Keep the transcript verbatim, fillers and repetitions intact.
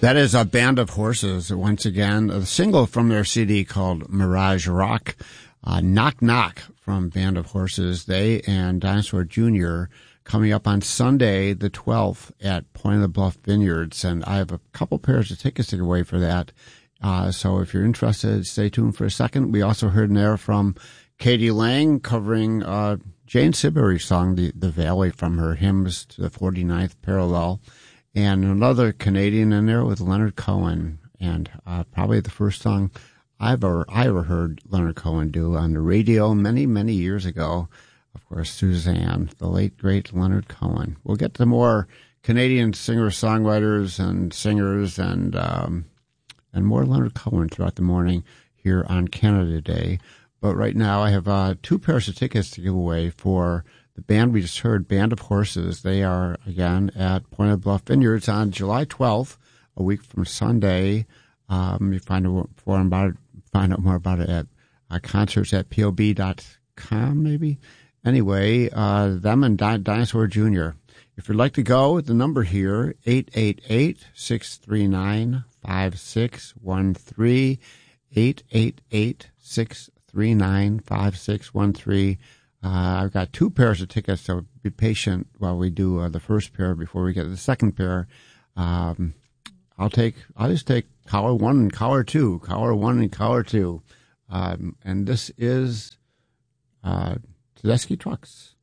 That is a Band of Horses, once again, a single from their C D called Mirage Rock. Uh, Knock Knock from Band of Horses. They and Dinosaur Junior coming up on Sunday the twelfth at Point of the Bluff Vineyards. And I have a couple pairs of tickets to give away for that. Uh, so if you're interested, stay tuned for a second. We also heard in there from Katie Lang covering uh, Jane Siberry's song, the, the Valley, from her Hymns to the forty-ninth Parallel. And another Canadian in there with Leonard Cohen, and uh, probably the first song I've ever, I ever heard Leonard Cohen do on the radio many, many years ago. Of course, Suzanne, the late, great Leonard Cohen. We'll get to more Canadian singer-songwriters and singers and um, and more Leonard Cohen throughout the morning here on Canada Day. But right now I have uh, two pairs of tickets to give away for the band we just heard, Band of Horses. They are, again, at Point of the Bluff Vineyards on July twelfth, a week from Sunday. Um, you find out, more about it, find out more about it at uh, concerts at P O B dot com, maybe. Anyway, uh, them and Di- Dinosaur Junior If you'd like to go, the number here, eight eight eight, six three nine, five six one three, eight eight eight, six three nine, five six one three. Uh, I've got two pairs of tickets, so be patient while we do uh, the first pair before we get to the second pair. Um, I'll take, I'll just take caller one and caller two, caller one and caller two. Um, and this is uh, Tedeschi Trucks.